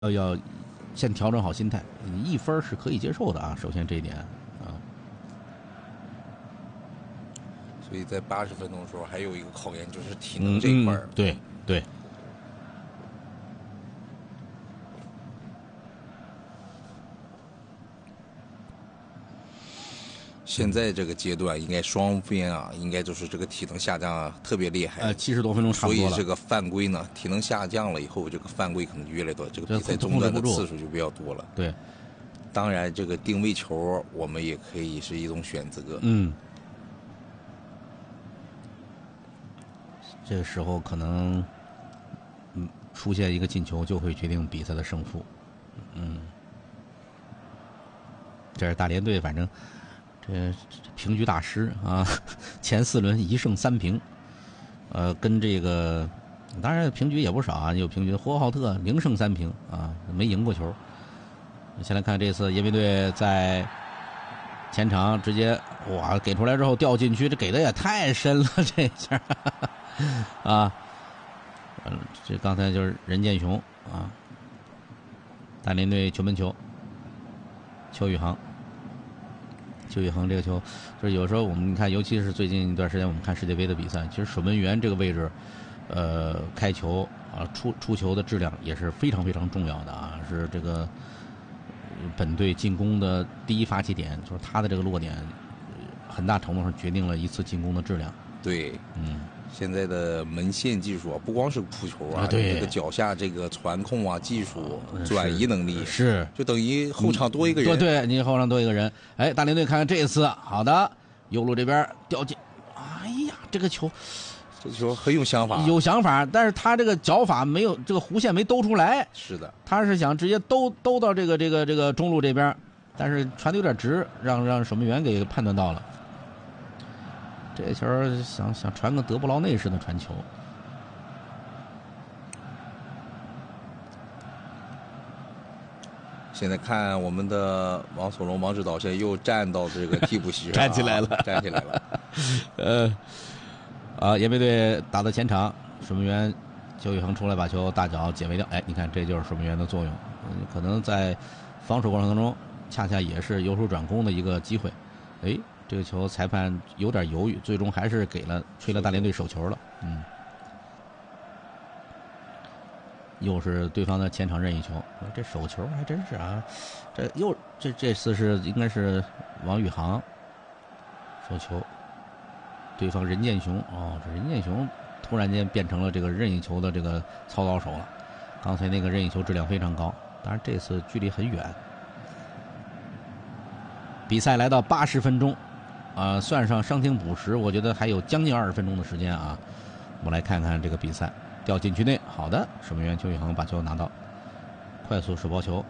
要先调整好心态，1分是可以接受的啊。首先这一点啊， 所以在80分钟的时候，还有一个考验就是体能这一块儿。 对对。 现在这个阶段，应该双边啊，应该就是这个体能下降特别厉害。 70多分钟差不多了。 所以这个犯规呢，体能下降了以后，这个犯规可能越来越多，这个比赛中断的次数就比较多了。 对， 当然这个定位球我们也可以是一种选择。 这个时候可能出现一个进球就会决定比赛的胜负。这是大连队，反正这平局大师啊，前4轮1胜3平，跟这个当然平局也不少啊，有平局，呼和浩特0胜3平啊，没赢过球。先来看这次延边队在前场直接哇给出来之后掉禁区，这给的也太深了，这一下啊，这刚才就是任建雄啊，大连队球门球，邱宇航这个球，就是有时候我们看，尤其是最近一段时间我们看世界杯的比赛，其实守门员这个位置，开球啊出球的质量也是非常非常重要的啊，是这个本队进攻的第一发起点，就是他的这个落点，很大程度上决定了一次进攻的质量。 对，现在的门线技术啊，不光是扑球啊， 对， 这个脚下这个传控啊，技术、转移能力是， 就等于后场多一个人。 对，你后场多一个人。哎，大连队看看这一次，好的，右路这边掉进，哎呀，这个球很有想法， 但是他这个脚法没有这个弧线没兜出来。 是的， 他是想直接兜到这个中路这边，但是传的有点直，让守门员给判断到了。这球想传个德布劳内式的传球。 现在看我们的王守龙、王指导现在又站到这个替补席上， 站起来了。延边队打到前场，守门员邱宇航出来把球大脚解围掉。哎，你看这就是守门员的作用。可能在防守过程当中，恰恰也是由守转攻的一个机会。哎。这个球裁判有点犹豫，最终还是吹了大连队手球了。又是对方的前场任意球，这手球还真是啊！这次是应该是王宇航手球，对方任建雄这任建雄突然间变成了这个任意球的这个操刀手了。刚才那个任意球质量非常高，当然这次距离很远。比赛来到80分钟。算上伤停补时，我觉得还有将近20分钟的时间啊。我们来看看这个比赛，掉禁区内，好的，守门员邱宇航把球拿到，快速手包球，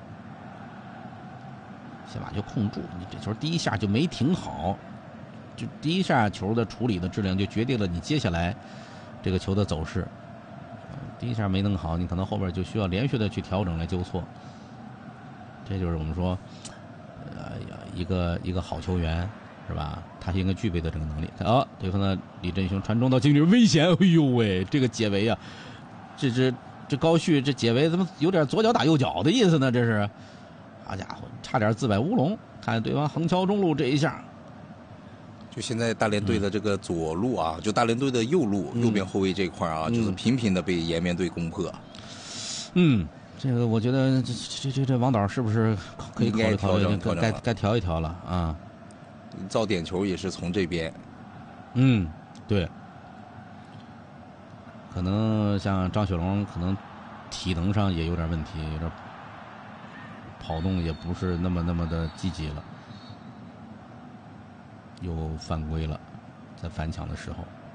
先把球控住。你这球第一下就没停好，就第一下球的处理的质量就决定了你接下来这个球的走势。第一下没弄好，你可能后边就需要连续的去调整来纠错。这就是我们说，一个好球员。是吧？他应该具备的这个能力。对方的李振雄传中到禁区危险，哎呦喂，这个解围啊，这高旭这解围怎么有点左脚打右脚的意思呢？这是，好家伙，差点自摆乌龙。看对方横敲中路这一下， 就现在大连队的这个左路啊，就大连队的右路、右边后卫这块啊，就是频频的被延边队攻破。 这个我觉得这王导是不是可以考虑该调一调了啊？ 造点球也是从这边。 对，可能像张雪龙，可能体能上也有点问题，有点跑动也不是那么的积极了，又犯规了，在反抢的时候。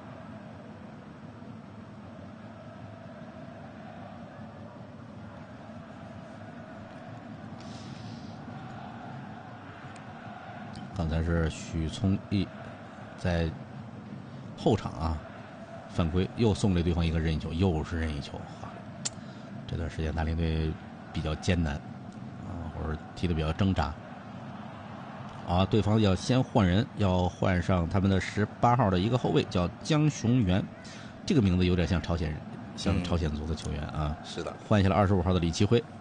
刚才是许聪毅在后场啊犯规，又送给对方一个任意球，又是任意球。这段时间大连队比较艰难或者踢得比较挣扎。对方要先换人，要换上他们的18号的一个后卫，叫江雄元，这个名字有点像朝鲜族的球员啊。 是的， 换下了25号的李奇辉。